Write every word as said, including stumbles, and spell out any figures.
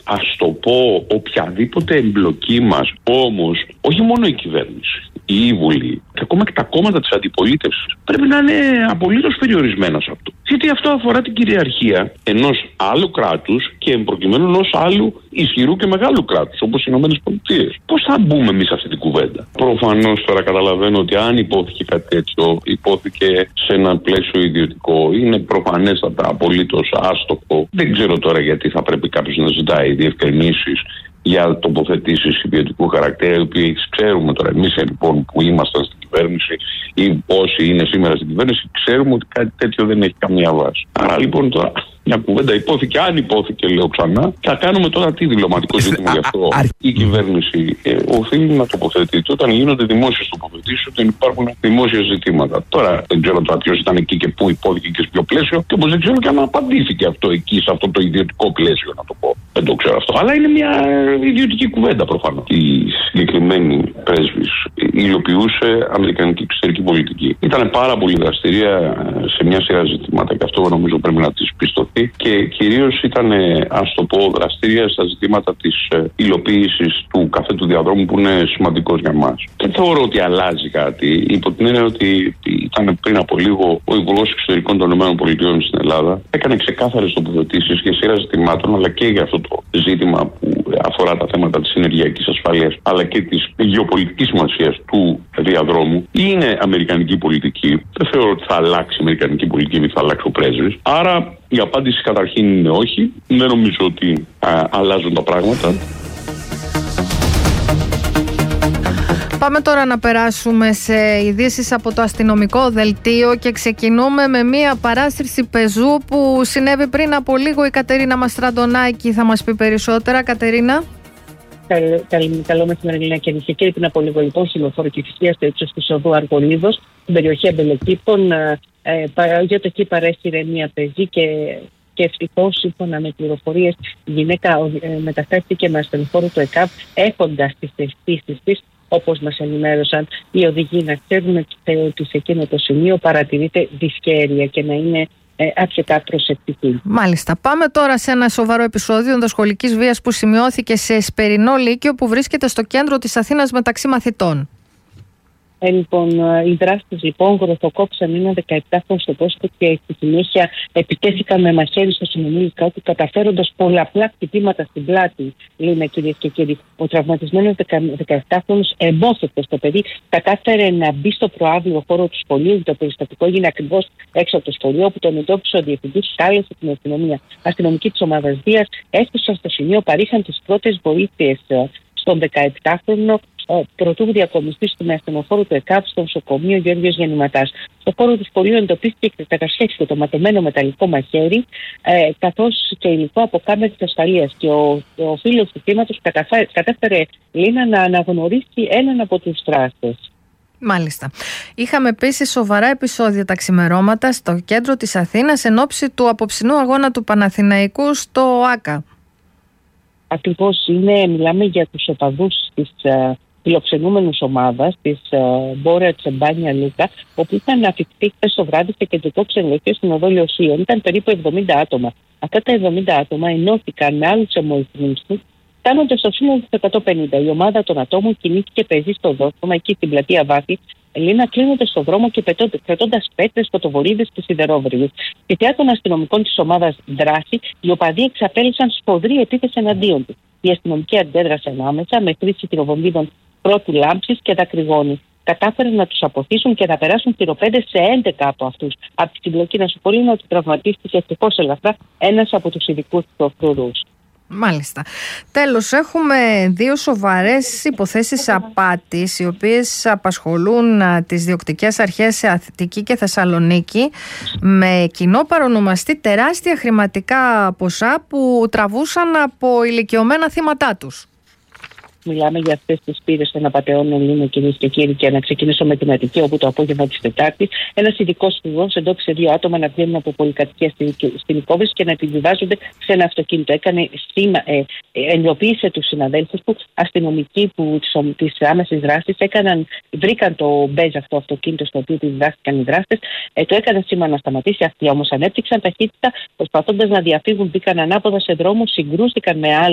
ας το πω, οποιαδήποτε εμπλοκή μας, όμως όχι μόνο η κυβέρνηση, η Βουλή και ακόμα και τα κόμματα της αντιπολίτευσης πρέπει να είναι απολύτως περιορισμένα σε αυτό. Γιατί αυτό αφορά την κυριαρχία ενός άλλου κράτους και εμπροκειμένου ενός άλλου ισχυρού και μεγάλου κράτους, όπως οι Ηνωμένες Πολιτείες. Πώς θα μπούμε εμείς σε αυτή την κουβέντα? Προφανώς τώρα καταλαβαίνω ότι αν υπόθηκε κάτι τέτοιο, υπόθηκε σε ένα πλαίσιο ιδιωτικό, είναι προφανέστατα απολύτως άστοχο. Δεν ξέρω τώρα γιατί θα πρέπει κάποιος να ζητάει διευκρινήσεις για τοποθετήσεις ιδιωτικού χαρακτήρα, οι οποίες ξέρουμε τώρα εμείς λοιπόν που ήμασταν στην κυβέρνηση ή όσοι είναι σήμερα στην κυβέρνηση, ξέρουμε ότι κάτι τέτοιο δεν έχει καμία βάση. Άρα λοιπόν τώρα μια κουβέντα υπόθηκε, αν υπόθηκε, λέω ξανά, θα κάνουμε τώρα τι διπλωματικό ζήτημα γι' αυτό. Η κυβέρνηση ε, οφείλει να τοποθετείται όταν γίνονται δημόσιες τοποθετήσεις, όταν υπάρχουν δημόσια ζητήματα. Τώρα δεν ξέρω τώρα ποιος ήταν εκεί και πού υπόθηκε και σε ποιο πλαίσιο, και όπως δεν ξέρω και αν απαντήθηκε αυτό εκεί, σε αυτό το ιδιωτικό πλαίσιο, να το πω. Δεν το ξέρω αυτό. Αλλά είναι μια ιδιωτική κουβέντα προφανώς. Η συγκεκριμένη πρέσβης υλοποιούσε αμερικανική εξωτερική πολιτική. Ήταν πάρα πολύ δραστηρία σε μια σειρά ζητήματα και αυτό νομίζω πρέπει να της πιστωθεί. Και κυρίως ήταν, ας το πω, δραστήρια στα ζητήματα της υλοποίησης του καφέ του διαδρόμου, που είναι σημαντικός για μας. Δεν θεωρώ ότι αλλάζει κάτι, υπό την έννοια ότι ήταν πριν από λίγο ο Υπουργός Εξωτερικών των ΗΠΑ στην Ελλάδα. Έκανε ξεκάθαρες τοποθετήσεις για σειρά ζητημάτων, αλλά και για αυτό το ζήτημα που αφορά τα θέματα της ενεργειακής ασφάλειας, αλλά και της γεωπολιτικής σημασίας του διαδρόμου. Είναι αμερικανική πολιτική. Δεν θεωρώ ότι θα αλλάξει η αμερικανική πολιτική, επειδή θα αλλάξει ο πρέσβης. Άρα η απάντηση καταρχήν είναι όχι. Δεν νομίζω ότι α, αλλάζουν τα πράγματα. Πάμε τώρα να περάσουμε σε ειδήσεις από το αστυνομικό δελτίο και ξεκινούμε με μια παράσταση πεζού που συνέβη πριν από λίγο. Η Κατερίνα Μαστραντονάκη θα μας πει περισσότερα. Κατερίνα. Καλό μεσημέρι, Ελληνικά και κύριοι. Πριν από λίγο, λοιπόν, σημειοφόρο και φυσικά στο ύψος της οδού Αργολίδος, στην περιοχή Αμπελοκήπων, ε, για το εκεί παρέσυρε μια πεζή και, και ευτυχώς, σύμφωνα με πληροφορίες, η γυναίκα ε, μεταφέρθηκε με ασθενοφόρο του ΕΚΑΒ, έχοντας τις αισθήσεις της. Όπως μας ενημέρωσαν οι οδηγοί, να ξέρουν ότι σε εκείνο το σημείο παρατηρείται δυσχέρεια και να είναι ε, αρκετά προσεκτική. Μάλιστα. Πάμε τώρα σε ένα σοβαρό επεισόδιο ενδοσχολικής βίας που σημειώθηκε σε Εσπερινό Λύκειο, που βρίσκεται στο κέντρο της Αθήνας μεταξύ μαθητών. Ε, λοιπόν, οι δράστες λοιπόν γροθοκόψαν ένα δεκαεπτάχρονο στο πρόσωπο και στη συνέχεια επιτέθηκαν με μαχαίρι στο συνομήλικα του, καταφέροντας πολλαπλά χτυπήματα στην πλάτη, λένε, κυρίες και κύριοι. Ο τραυματισμένος δεκαεπτάχρονος εμπόθεται στο παιδί, κατάφερε να μπει στο προαύλιο χώρο του σχολείου. Το περιστατικό έγινε ακριβώς έξω από το σχολείο, όπου τον εντόπισε ο διευθυντής, κάλεσε την αστυνομία. Αστυνομικοί της ομάδας Δίας έφτασαν στο σημείο, παρήχαν τις πρώτες βοήθειες στον δεκαεπτάχρονο, προτού διακομιστεί στην ασθενοφόρο του ΕΚΑΒ στο νοσοκομείο Γεώργιος Γεννηματάς. Στο χώρο του σχολείου εντοπίστηκε κατασχέθηκε το ματωμένο μεταλλικό μαχαίρι, ε, καθώς και υλικό από κάμερες ασφαλείας. Και ο, ο φίλος του θύματος κατάφερε, Λίνα, να αναγνωρίσει έναν από τους δράστες. Μάλιστα. Είχαμε επίσης σοβαρά επεισόδια τα ξημερώματα στο κέντρο της Αθήνας εν ώψη του απόψινού αγώνα του Παναθηναϊκού στο ΆΚΑ. Ακριβώς, είναι, μιλάμε για τους οπαδούς της uh, φιλοξενούμενης ομάδας της uh, Μπόρα Τσεμπάνια Λούκα, όπου ήταν αφιχτεί χθες το βράδυ σε κεντρικό ξενοδοχείο στην οδό Λεωσίων. Ήταν περίπου εβδομήντα άτομα. Αυτά τα εβδομήντα άτομα ενώθηκαν με άλλους αιμοηθνείς τους, φτάνοντας στο σύνολο του εκατόν πενήντα. Η ομάδα των ατόμων κινήθηκε πεζή στο δρόμο, εκεί στην πλατεία Βάθη, Ελίνα, κλείνοντας στον δρόμο και κρατώντας πέτρες, φωτοβολίδες και σιδερόβρυγες. Στη θέα των αστυνομικών της ομάδας δράση, οι οπαδοί εξαπέλυσαν σφοδρή επίθεση εναντίον του. Οι αστυνομικοί αντέδρασαν άμεσα με χρήση πυροβομβίδων πρώτου λάμψης και δακρυγόνη. Κατάφεραν να τους αποθήσουν και να περάσουν πυροπέντες σε έντεκα από αυτούς. Από την συμπλοκή να σου πω, είναι ότι τραυματίστηκε ευτυχώς ελαφρά ένας από τους ειδικούς του φρουρούς. Μάλιστα. Τέλος, έχουμε δύο σοβαρές υποθέσεις απάτης, οι οποίες απασχολούν τις διοκτικές αρχές σε Αττική και Θεσσαλονίκη, με κοινό παρονομαστή τεράστια χρηματικά ποσά που τραβούσαν από ηλικιωμένα θύματά τους. Μιλάμε για αυτές τις πύρες των απατεών Ελλήνων, κυρίες και κύριοι, και να ξεκινήσω με την Αττική, όπου το απόγευμα της Τετάρτης ένας ειδικός φυγός εντόπισε δύο άτομα να βγαίνουν από πολυκατοικία στην υπόβαση και να επιβιβάζονται σε ένα αυτοκίνητο. Έκανε σήμα, ε, ενηλοποίησε τους συναδέλφους του, αστυνομικοί που της άμεσης δράσης έκαναν, βρήκαν το μπέζ αυτό αυτοκίνητο στο οποίο επιδιδάχθηκαν οι δράστες, ε, το έκαναν σήμα να σταματήσει. Αυτοί όμως ανέπτυξαν ταχύτητα, προσπαθώντας να διαφύγουν, μπήκαν ανάποδα σε δρόμο, συγκρούστηκαν με άλλους